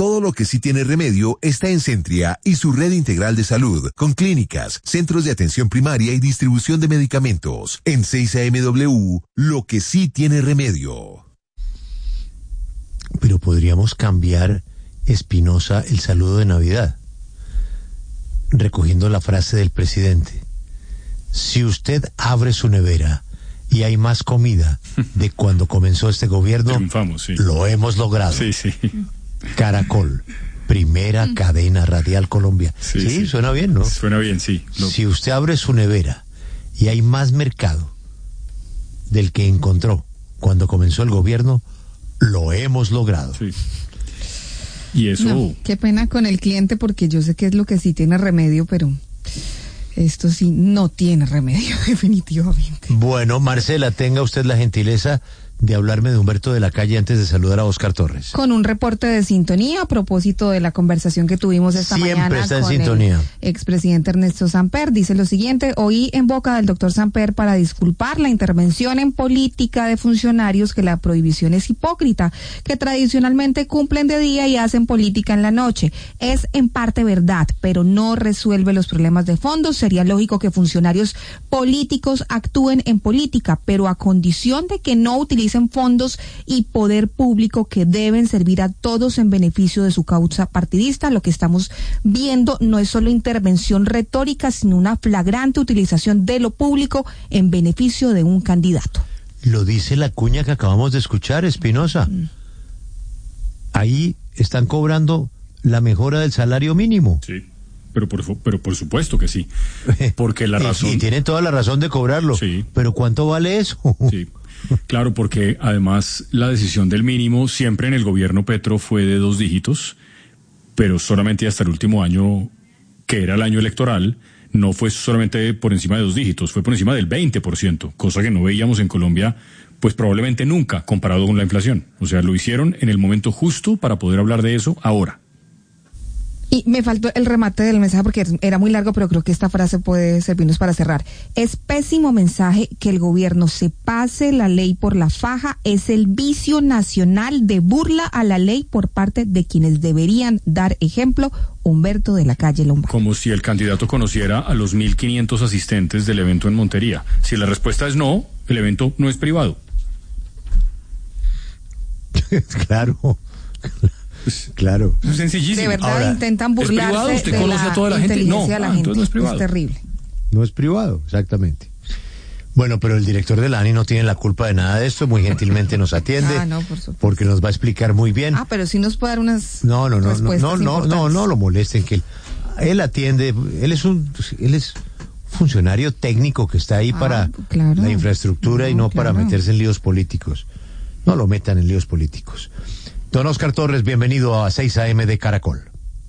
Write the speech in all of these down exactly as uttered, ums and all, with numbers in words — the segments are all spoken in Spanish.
Todo lo que sí tiene remedio está en Centria y su red integral de salud, con clínicas, centros de atención primaria y distribución de medicamentos. En seis A M W, lo que sí tiene remedio. Pero podríamos cambiar, Espinosa, el saludo de Navidad, recogiendo la frase del presidente. Si usted abre su nevera y hay más comida de cuando comenzó este gobierno, triunfamos, sí. Lo hemos logrado. Sí, sí. Caracol, primera mm. cadena radial Colombia. Sí, sí, sí, suena bien, ¿no? Suena bien, sí. Lo... Si usted abre su nevera y hay más mercado del que encontró cuando comenzó el gobierno, lo hemos logrado. Sí. Y eso... No, qué pena con el cliente, porque yo sé que es lo que sí tiene remedio, pero esto sí no tiene remedio, definitivamente. Bueno, Marcela, tenga usted la gentileza de hablarme de Humberto de la Calle antes de saludar a Oscar Torres. Con un reporte de sintonía a propósito de la conversación que tuvimos esta Siempre mañana está en con sintonía. el expresidente Ernesto Samper. Dice lo siguiente: oí en boca del doctor Samper para disculpar la intervención en política de funcionarios que la prohibición es hipócrita, que tradicionalmente cumplen de día y hacen política en la noche. Es en parte verdad, pero no resuelve los problemas de fondo. Sería lógico que funcionarios políticos actúen en política, pero a condición de que no utilicen fondos y poder público que deben servir a todos en beneficio de su causa partidista. Lo que estamos viendo no es solo intervención retórica, sino una flagrante utilización de lo público en beneficio de un candidato. Lo dice la cuña que acabamos de escuchar, Espinosa. Mm. Ahí están cobrando la mejora del salario mínimo. Sí. Pero por, pero por supuesto que sí. Porque la razón... Y, y tienen toda la razón de cobrarlo. Sí. Pero ¿cuánto vale eso? Sí. Claro, porque además la decisión del mínimo siempre en el gobierno Petro fue de dos dígitos, pero solamente hasta el último año, que era el año electoral, no fue solamente por encima de dos dígitos, fue por encima del veinte por ciento, cosa que no veíamos en Colombia, pues probablemente nunca, comparado con la inflación. O sea, lo hicieron en el momento justo para poder hablar de eso ahora. Y me faltó el remate del mensaje porque era muy largo, pero creo que esta frase puede servirnos para cerrar. Es pésimo mensaje que el gobierno se pase la ley por la faja. Es el vicio nacional de burla a la ley por parte de quienes deberían dar ejemplo. Humberto de la Calle Lombardo. Como si el candidato conociera a los mil quinientos asistentes del evento en Montería. Si la respuesta es no, el evento no es privado. Claro. Claro. Es sencillísimo. De verdad. Ahora, intentan burlarse. ¿Es privado? ¿Usted de conoce la a toda la gente? No, de la ah, gente. entonces no es privado. Es terrible. No es privado, exactamente. Bueno, pero el director de la A N I no tiene la culpa de nada de esto, muy gentilmente nos atiende. Ah, no, por supuesto. Porque nos va a explicar muy bien. Ah, pero sí nos puede dar unas No, no, no, no, no, no, no, no lo molesten, que él, él atiende, él es un, él es funcionario técnico que está ahí ah, para claro. la infraestructura no, y no claro. para meterse en líos políticos. No lo metan en líos políticos. Don Oscar Torres, bienvenido a seis A M de Caracol.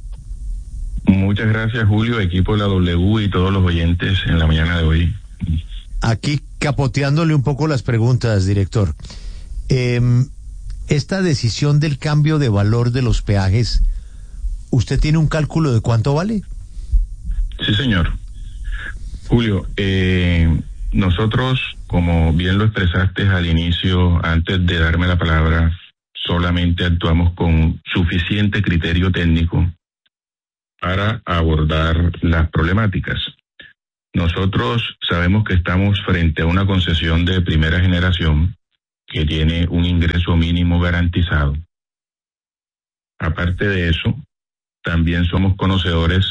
Muchas gracias, Julio, equipo de la W y todos los oyentes en la mañana de hoy. Aquí capoteándole un poco las preguntas, director. Eh, esta decisión del cambio de valor de los peajes, ¿usted tiene un cálculo de cuánto vale? Sí, señor. Julio, eh, nosotros, como bien lo expresaste al inicio, antes de darme la palabra, solamente actuamos con suficiente criterio técnico para abordar las problemáticas. Nosotros sabemos que estamos frente a una concesión de primera generación que tiene un ingreso mínimo garantizado. Aparte de eso, también somos conocedores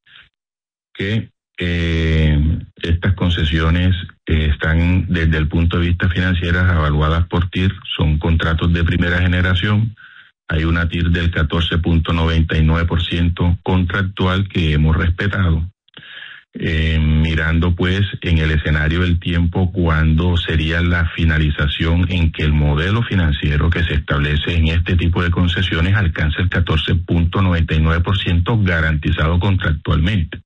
que eh, estas concesiones eh, están desde el punto de vista financiero evaluadas por T I R, son contratos de primera generación. Hay una T I R del catorce punto noventa y nueve por ciento contractual que hemos respetado. Eh, mirando pues en el escenario del tiempo cuándo sería la finalización en que el modelo financiero que se establece en este tipo de concesiones alcance el catorce punto noventa y nueve por ciento garantizado contractualmente.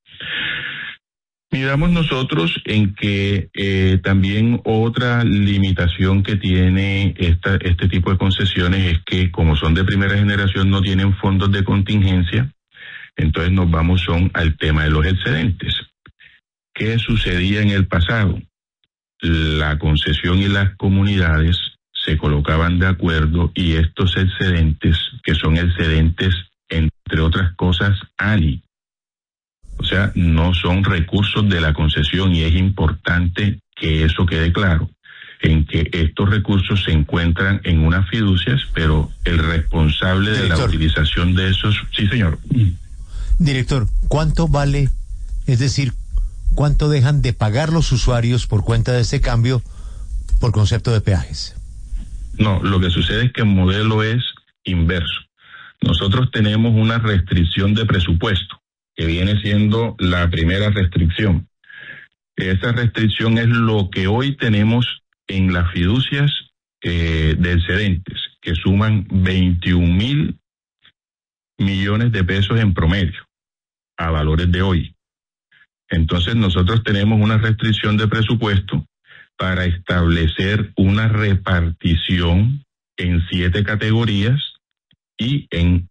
Miramos nosotros en que eh, también otra limitación que tiene esta, este tipo de concesiones es que como son de primera generación no tienen fondos de contingencia, entonces nos vamos son al tema de los excedentes. ¿Qué sucedía en el pasado? La concesión y las comunidades se colocaban de acuerdo y estos excedentes, que son excedentes entre otras cosas, A N I. O sea, no son recursos de la concesión y es importante que eso quede claro, en que estos recursos se encuentran en unas fiducias, pero el responsable de Director. la utilización de esos... Sí, señor. Director, ¿cuánto vale, es decir, cuánto dejan de pagar los usuarios por cuenta de este cambio por concepto de peajes? No, lo que sucede es que el modelo es inverso. Nosotros tenemos una restricción de presupuesto, que viene siendo la primera restricción. Esa restricción es lo que hoy tenemos en las fiducias eh, de excedentes, que suman veintiún mil millones de pesos en promedio, a valores de hoy. Entonces nosotros tenemos una restricción de presupuesto para establecer una repartición en siete categorías y en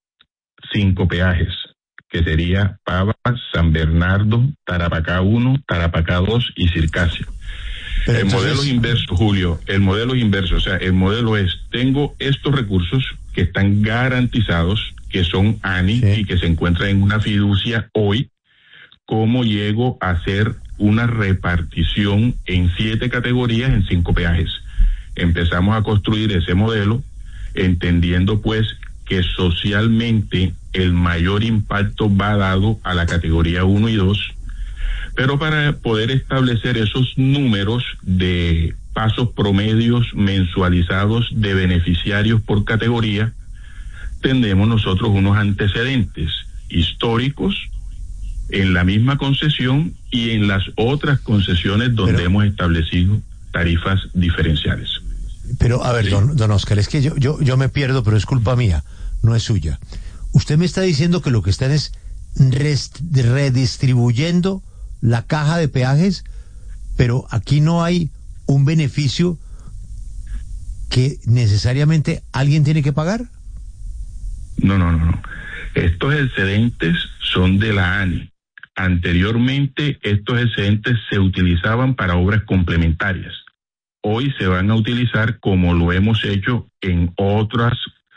cinco peajes, que sería Pava, San Bernardo, Tarapacá uno, Tarapacá dos y Circasia. Pero el entonces... modelo es inverso, Julio, el modelo es inverso, o sea, el modelo es, tengo estos recursos que están garantizados, que son A N I, sí, y que se encuentran en una fiducia hoy. ¿Cómo llego a hacer una repartición en siete categorías en cinco peajes? Empezamos a construir ese modelo, entendiendo pues que socialmente el mayor impacto va dado a la categoría uno y dos, pero para poder establecer esos números de pasos promedios mensualizados de beneficiarios por categoría, tenemos nosotros unos antecedentes históricos en la misma concesión y en las otras concesiones donde pero, hemos establecido tarifas diferenciales. Pero, a ver, sí. don, don Oscar, es que yo, yo, yo me pierdo, pero es culpa mía, no es suya. Usted me está diciendo que lo que están es rest, redistribuyendo la caja de peajes, pero aquí no hay un beneficio que necesariamente alguien tiene que pagar. No, no, no, no. Estos excedentes son de la A N I. Anteriormente, estos excedentes se utilizaban para obras complementarias. Hoy se van a utilizar como lo hemos hecho en otras,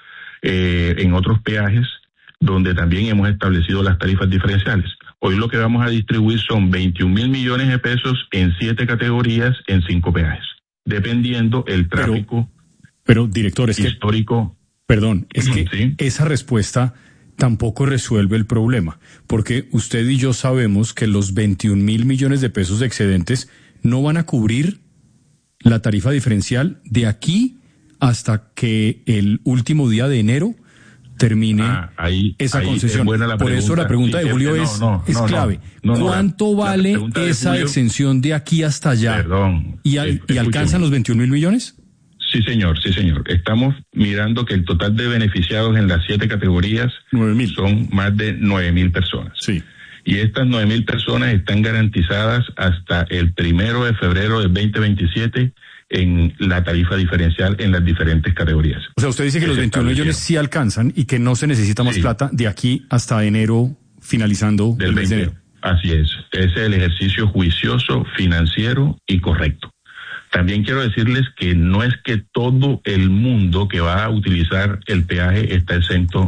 eh, en otros peajes, donde también hemos establecido las tarifas diferenciales. Hoy lo que vamos a distribuir son veintiún mil millones de pesos en siete categorías en cinco peajes, dependiendo el tráfico pero, pero director, es histórico. Que, perdón, es que ¿sí? esa respuesta tampoco resuelve el problema, porque usted y yo sabemos que los veintiún mil millones de pesos de excedentes no van a cubrir la tarifa diferencial de aquí hasta que el último día de enero termine ah, ahí, esa ahí concesión. Por pregunta. Eso la pregunta sí, de Julio no, es, no, es no, clave. No, no, ¿Cuánto no, vale esa Julio, exención de aquí hasta allá? Perdón. ¿Y, al, ¿y alcanzan los veintiún mil millones? Sí, señor, sí, señor. Estamos mirando que el total de beneficiados en las siete categorías nueve mil. Son más de nueve mil personas. Sí. Y estas nueve mil personas están garantizadas hasta el primero de febrero del veinte veintisiete en la tarifa diferencial en las diferentes categorías. O sea, usted dice que los veintiún millones sí alcanzan y que no se necesita más sí. plata de aquí hasta enero, finalizando del el mes de enero. Así es. Ese es el ejercicio juicioso, financiero y correcto. También quiero decirles que no es que todo el mundo que va a utilizar el peaje está exento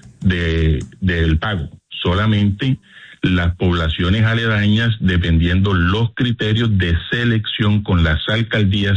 de, del pago. Solamente las poblaciones aledañas, dependiendo los criterios de selección con las alcaldías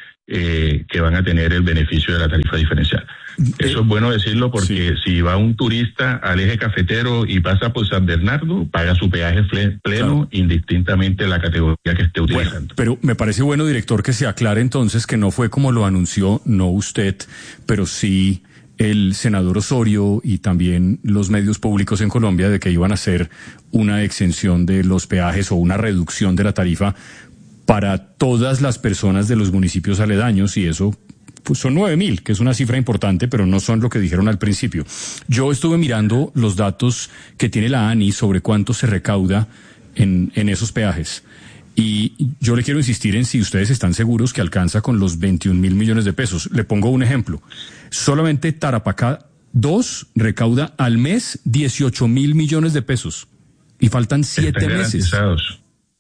eh, que van a tener el beneficio de la tarifa diferencial. Eso es bueno decirlo porque sí. Si va un turista al eje cafetero y pasa por San Bernardo, paga su peaje pleno, claro, indistintamente la categoría que esté utilizando. Bueno, pero me parece bueno, director, que se aclare entonces que no fue como lo anunció, no usted, pero sí el senador Osorio y también los medios públicos en Colombia, de que iban a hacer una exención de los peajes o una reducción de la tarifa para todas las personas de los municipios aledaños, y eso pues son nueve mil, que es una cifra importante, pero no son lo que dijeron al principio. Yo estuve mirando los datos que tiene la A N I sobre cuánto se recauda en, en esos peajes. Y yo le quiero insistir en si ustedes están seguros que alcanza con los veintiún mil millones de pesos. Le pongo un ejemplo. Solamente Tarapacá dos recauda al mes dieciocho mil millones de pesos. Y faltan siete meses.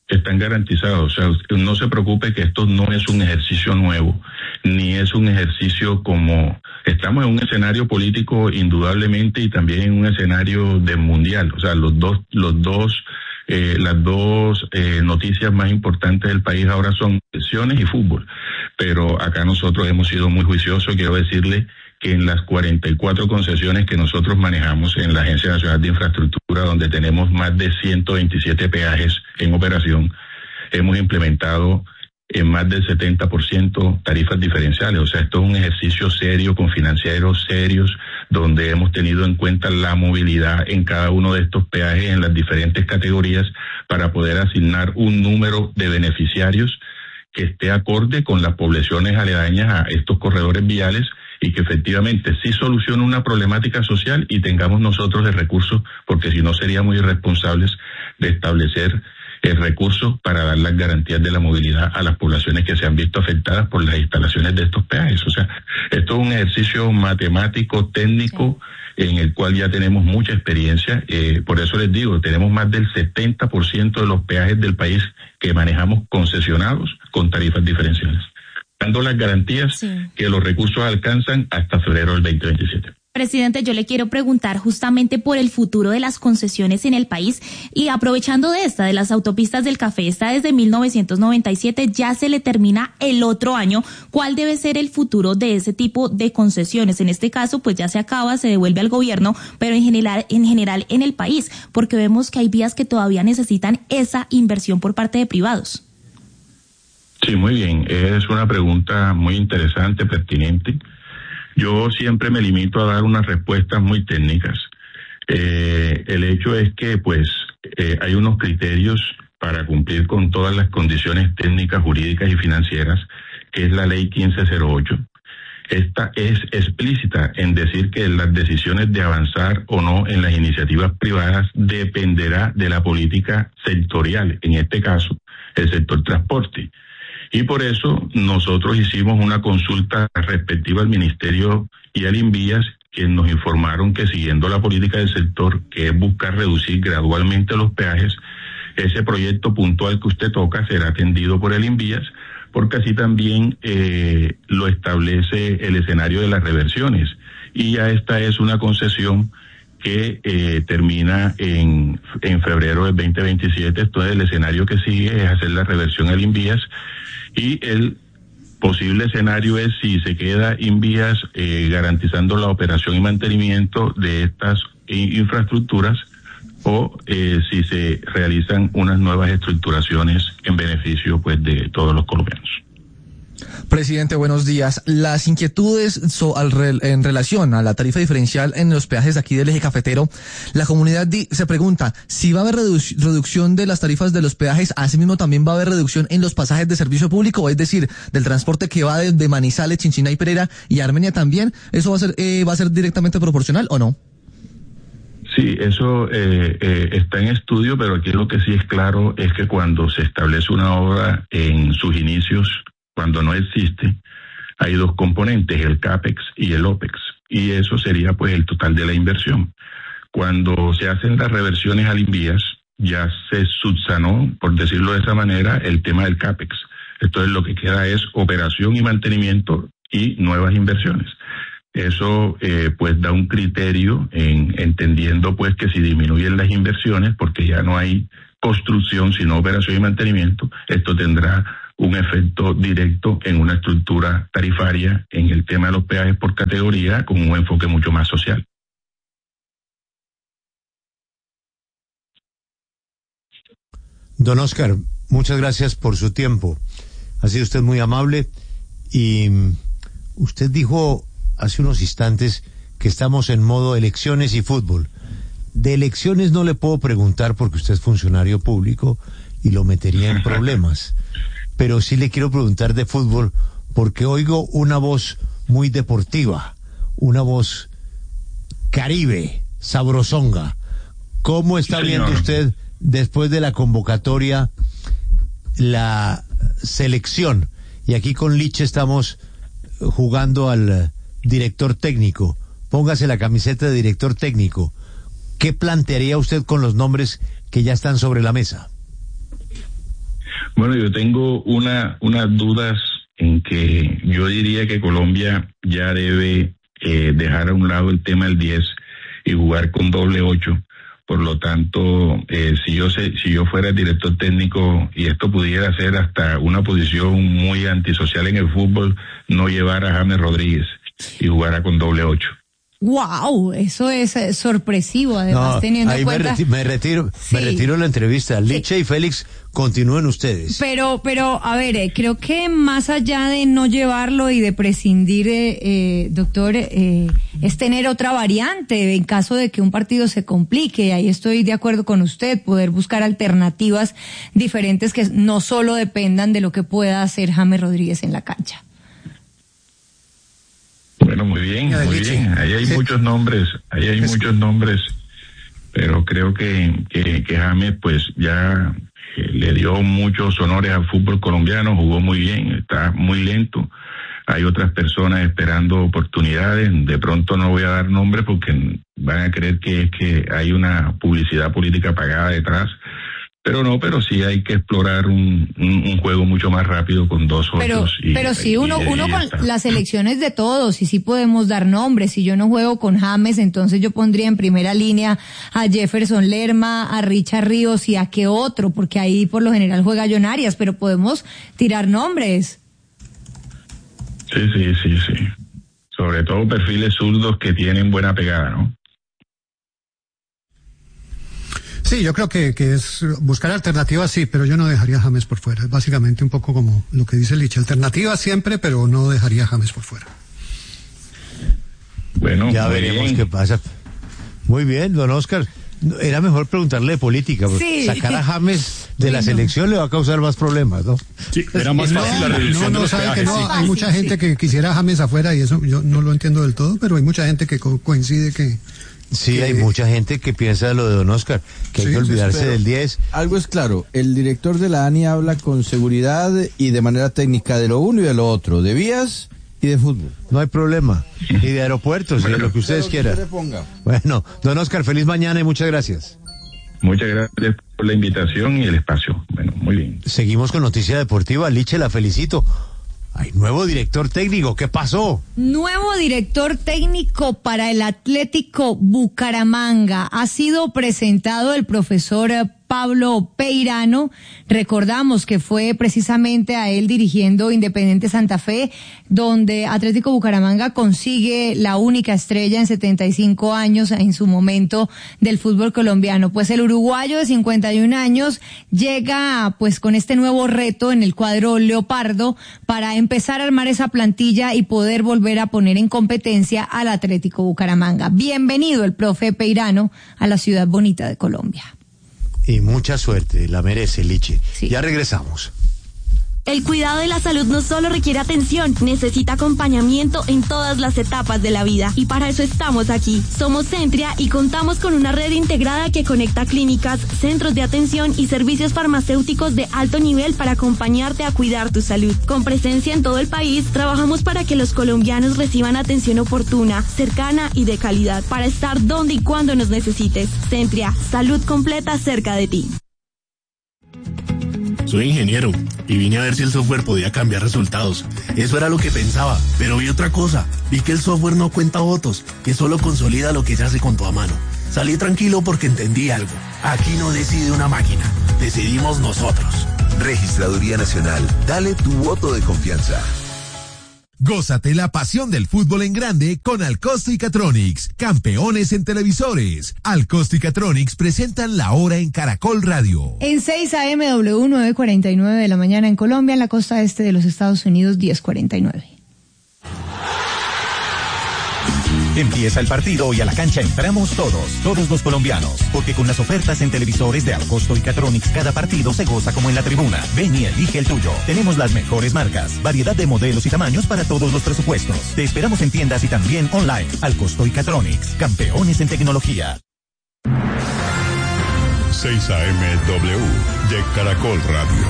están garantizados. O sea, no se preocupe que esto no es un ejercicio nuevo, ni es un ejercicio como... Estamos en un escenario político indudablemente y también en un escenario de mundial. O sea, los dos, los dos, eh, las dos eh, noticias más importantes del país ahora son elecciones y fútbol. Pero acá nosotros hemos sido muy juiciosos. Quiero decirle que en las cuarenta y cuatro concesiones que nosotros manejamos en la Agencia Nacional de Infraestructura, donde tenemos más de ciento veintisiete peajes en operación, hemos implementado en más del setenta por ciento tarifas diferenciales. O sea, esto es un ejercicio serio con financieros serios, donde hemos tenido en cuenta la movilidad en cada uno de estos peajes en las diferentes categorías para poder asignar un número de beneficiarios que esté acorde con las poblaciones aledañas a estos corredores viales y que efectivamente sí solucione una problemática social y tengamos nosotros el recurso, porque si no seríamos irresponsables de establecer el recurso para dar las garantías de la movilidad a las poblaciones que se han visto afectadas por las instalaciones de estos peajes. O sea, esto es un ejercicio matemático, técnico, sí, en el cual ya tenemos mucha experiencia. Eh, por eso les digo, tenemos más del setenta por ciento de los peajes del país que manejamos concesionados con tarifas diferenciales, dando las garantías, sí, que los recursos alcanzan hasta febrero del veinte veintisiete. Presidente, yo le quiero preguntar justamente por el futuro de las concesiones en el país y aprovechando de esta, de las autopistas del café, está desde mil novecientos noventa y siete, ya se le termina el otro año. ¿Cuál debe ser el futuro de ese tipo de concesiones? En este caso, pues ya se acaba, se devuelve al gobierno, pero en general, en general en el país, porque vemos que hay vías que todavía necesitan esa inversión por parte de privados. Sí, muy bien. Es una pregunta muy interesante, pertinente. Yo siempre me limito a dar unas respuestas muy técnicas. Eh, el hecho es que, pues, eh, hay unos criterios para cumplir con todas las condiciones técnicas, jurídicas y financieras, que es la ley quince cero ocho. Esta es explícita en decir que las decisiones de avanzar o no en las iniciativas privadas dependerá de la política sectorial, en este caso, el sector transporte. Y por eso nosotros hicimos una consulta respectiva al Ministerio y al INVIAS, quienes nos informaron que siguiendo la política del sector, que es buscar reducir gradualmente los peajes, ese proyecto puntual que usted toca será atendido por el INVIAS, porque así también eh, lo establece el escenario de las reversiones. Y ya esta es una concesión que eh, termina en, en febrero del veinte veintisiete. Entonces el escenario que sigue es hacer la reversión al INVIAS. Y el posible escenario es si se queda INVIAS eh, garantizando la operación y mantenimiento de estas infraestructuras o eh, si se realizan unas nuevas estructuraciones en beneficio, pues, de todos los colombianos. Presidente, buenos días. Las inquietudes so, al re, en relación a la tarifa diferencial en los peajes de aquí del eje cafetero, la comunidad di, se pregunta si va a haber redu reducción de las tarifas de los peajes, asimismo también va a haber reducción en los pasajes de servicio público, es decir, del transporte que va desde Manizales, Chinchiná y Pereira y Armenia también. ¿Eso va a ser, eh, va a ser directamente proporcional o no? Sí, eso eh, eh, está en estudio, pero aquí lo que sí es claro es que cuando se establece una obra en sus inicios, cuando no existe, hay dos componentes, el CAPEX y el OPEX, y eso sería pues el total de la inversión. Cuando se hacen las reversiones al INVIAS, ya se subsanó, por decirlo de esa manera, el tema del CAPEX. Entonces lo que queda es operación y mantenimiento y nuevas inversiones. Eso eh, pues da un criterio en entendiendo pues que si disminuyen las inversiones, porque ya no hay construcción sino operación y mantenimiento, esto tendrá un efecto directo en una estructura tarifaria en el tema de los peajes por categoría con un enfoque mucho más social. Don Oscar, muchas gracias por su tiempo. Ha sido usted muy amable y usted dijo hace unos instantes que estamos en modo elecciones y fútbol. De elecciones no le puedo preguntar porque usted es funcionario público y lo metería en problemas. Pero sí le quiero preguntar de fútbol porque oigo una voz muy deportiva, una voz caribe, sabrosonga. ¿Cómo está sí, viendo usted después de la convocatoria la selección? Y aquí con Liche estamos jugando al director técnico. Póngase la camiseta de director técnico. ¿Qué plantearía usted con los nombres que ya están sobre la mesa? Bueno, yo tengo una unas dudas en que yo diría que Colombia ya debe eh, dejar a un lado el tema del diez y jugar con doble ocho. Por lo tanto, eh, si yo sé, si yo fuera el director técnico y esto pudiera ser hasta una posición muy antisocial en el fútbol, no llevar a James Rodríguez y jugara con doble ocho. Wow, eso es eh, sorpresivo, además, no, teniendo ahí en cuenta. Me, reti me retiro, sí. me retiro la entrevista. Liche sí. y Félix, continúen ustedes. Pero, pero, a ver, eh, creo que más allá de no llevarlo y de prescindir, eh, eh, doctor, eh, es tener otra variante en caso de que un partido se complique. Ahí estoy de acuerdo con usted, poder buscar alternativas diferentes que no solo dependan de lo que pueda hacer James Rodríguez en la cancha. Bueno, muy bien, muy bien. Ahí hay sí. muchos nombres, ahí hay es muchos que... nombres, pero creo que, que, que James pues ya eh, le dio muchos honores al fútbol colombiano, jugó muy bien, está muy lento. Hay otras personas esperando oportunidades, de pronto no voy a dar nombres porque van a creer que es que hay una publicidad política pagada detrás. Pero no, pero sí hay que explorar un, un, un juego mucho más rápido con dos pero, y, pero sí, uno, y, uno y con está. Las elecciones de todos, y sí podemos dar nombres. Si yo no juego con James, entonces yo pondría en primera línea a Jefferson Lerma, a Richard Ríos y a qué otro, porque ahí por lo general juega John Arias, pero podemos tirar nombres. Sí, sí, sí, sí. Sobre todo perfiles zurdos que tienen buena pegada, ¿no? Sí, yo creo que, que es buscar alternativas, sí, pero yo no dejaría a James por fuera. Es básicamente un poco como lo que dice Liche. Alternativas siempre, pero no dejaría a James por fuera. Bueno, ya veremos bien. qué pasa. Muy bien, don Oscar. Era mejor preguntarle de política, porque sí. sacar a James de la selección le va a causar más problemas, ¿no? Sí, era más fácil no, la reducción no, no, de los sabe peajes, que no, sí. hay mucha gente sí. que quisiera a James afuera y eso yo no lo entiendo del todo, pero hay mucha gente que co coincide que... Sí, que... hay mucha gente que piensa lo de don Oscar, que sí, hay que olvidarse sí, del diez. Algo es claro, el director de la A N I habla con seguridad y de manera técnica de lo uno y de lo otro, de vías y de fútbol. No hay problema. Y de aeropuertos, bueno, y de lo que ustedes quieran. Bueno, don Oscar, feliz mañana y muchas gracias. Muchas gracias por la invitación y el espacio. Bueno, muy bien. Seguimos con Noticia Deportiva. Liche, la felicito. Hay nuevo director técnico. ¿Qué pasó? Nuevo director técnico para el Atlético Bucaramanga. Ha sido presentado el profesor Pablo Peirano. Recordamos que fue precisamente a él dirigiendo Independiente Santa Fe, donde Atlético Bucaramanga consigue la única estrella en setenta y cinco años en su momento del fútbol colombiano. Pues el uruguayo de cincuenta y un años llega pues con este nuevo reto en el cuadro Leopardo para empezar a armar esa plantilla y poder volver a poner en competencia al Atlético Bucaramanga. Bienvenido el profe Peirano a la ciudad bonita de Colombia. Y mucha suerte, la merece, Liche. Sí. Ya regresamos. El cuidado de la salud no solo requiere atención, necesita acompañamiento en todas las etapas de la vida. Y para eso estamos aquí. Somos Centria y contamos con una red integrada que conecta clínicas, centros de atención y servicios farmacéuticos de alto nivel para acompañarte a cuidar tu salud. Con presencia en todo el país, trabajamos para que los colombianos reciban atención oportuna, cercana y de calidad, para estar donde y cuando nos necesites. Centria, salud completa cerca de ti. Soy ingeniero y vine a ver si el software podía cambiar resultados. Eso era lo que pensaba, pero vi otra cosa. Vi que el software no cuenta votos, que solo consolida lo que ya se contó a mano. Salí tranquilo porque entendí algo. Aquí no decide una máquina, decidimos nosotros. Registraduría Nacional, dale tu voto de confianza. Gózate la pasión del fútbol en grande con Alcosto y Catronics, campeones en televisores. Alcosto y Catronics presentan La Hora en Caracol Radio. En seis A M W nueve cuarenta y nueve de la mañana en Colombia, en la costa este de los Estados Unidos diez cuarenta y nueve. Empieza el partido y a la cancha entramos todos, todos los colombianos, porque con las ofertas en televisores de Alcosto y Catronics cada partido se goza como en la tribuna. Ven y elige el tuyo. Tenemos las mejores marcas, variedad de modelos y tamaños para todos los presupuestos. Te esperamos en tiendas y también online. Alcosto y Catronics, campeones en tecnología. seis A M W de Caracol Radio.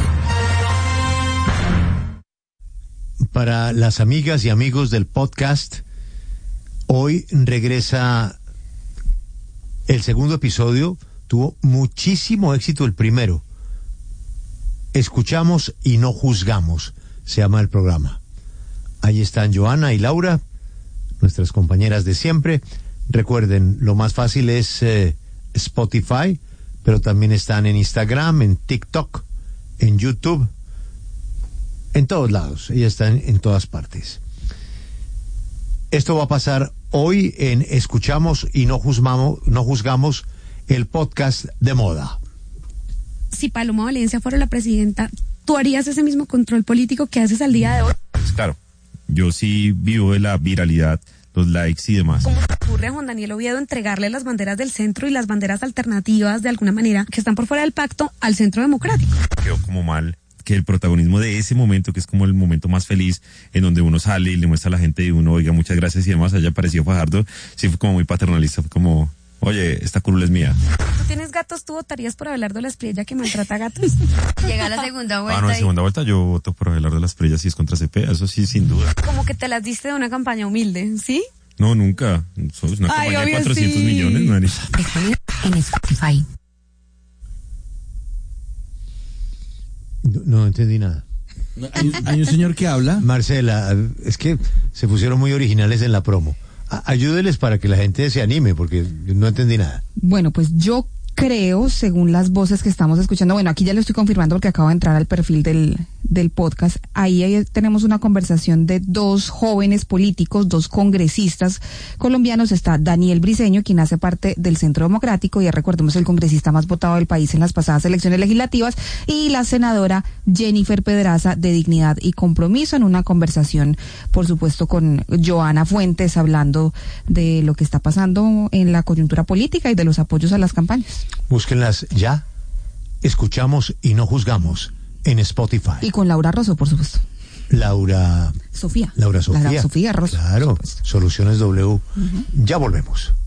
Para las amigas y amigos del podcast, hoy regresa el segundo episodio. Tuvo muchísimo éxito el primero. Escuchamos y no juzgamos, se llama el programa. Ahí están Joana y Laura, nuestras compañeras de siempre. Recuerden, lo más fácil es eh, Spotify, pero también están en Instagram, en TikTok, en YouTube, en todos lados. Ellas están en todas partes. Esto va a pasar hoy en Escuchamos y no juzgamos, no juzgamos, el podcast de moda. Si Paloma Valencia fuera la presidenta, ¿tú harías ese mismo control político que haces al día de hoy? Pues claro, yo sí vivo de la viralidad, los likes y demás. ¿Cómo se ocurre a Juan Daniel Oviedo entregarle las banderas del centro y las banderas alternativas, de alguna manera, que están por fuera del pacto, al Centro Democrático? Quedó como mal que el protagonismo de ese momento, que es como el momento más feliz, en donde uno sale y le muestra a la gente y uno, oiga, muchas gracias y demás, haya parecido Fajardo, sí fue como muy paternalista, fue como... Oye, esta curula es mía. ¿Tú tienes gatos? ¿Tú votarías por Abelardo La Espriella que maltrata gatos? Llega la segunda vuelta. Ah, no, en segunda vuelta yo voto por Abelardo La Espriella si es contra C P, eso sí, sin duda. Como que te las diste de una campaña humilde, ¿sí? No, nunca. Es una Ay, campaña de cuatrocientos millones, Mari. En Spotify. No, no entendí nada. ¿Hay, hay un señor que habla? Marcela, es que se pusieron muy originales en la promo. Ayúdeles para que la gente se anime, porque no entendí nada. Bueno, pues yo creo, según las voces que estamos escuchando, bueno, aquí ya lo estoy confirmando porque acabo de entrar al perfil del, del podcast, ahí, ahí tenemos una conversación de dos jóvenes políticos, dos congresistas colombianos. Está Daniel Briceño, quien hace parte del Centro Democrático, y recordemos el congresista más votado del país en las pasadas elecciones legislativas, y la senadora Jennifer Pedraza, de Dignidad y Compromiso, en una conversación, por supuesto, con Joana Fuentes, hablando de lo que está pasando en la coyuntura política y de los apoyos a las campañas. Búsquenlas ya. Escuchamos y no juzgamos en Spotify. Y con Laura Rosso, por supuesto. Laura... Sofía. Laura Sofía. Laura Sofía Rosso. Claro, Soluciones W. Uh-huh. Ya volvemos.